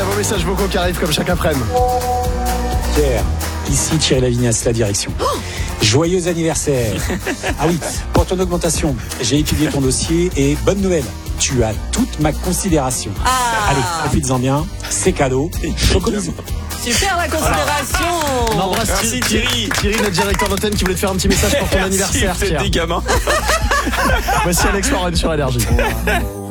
a vos messages vocaux qui arrivent comme chaque après-midi. Pierre, ici Thierry Lavignas, la direction. Joyeux anniversaire. Ah oui, pour ton augmentation, j'ai étudié ton dossier et bonne nouvelle, tu as toute ma considération. Allez, profites-en bien, c'est cadeau. Chocolisé. Super la considération. On embrasse Merci Thierry. Thierry, notre directeur d'antenne, qui voulait te faire un petit message pour ton anniversaire. Merci, t'es des gamins. Voici Alex Warren sur Énergie.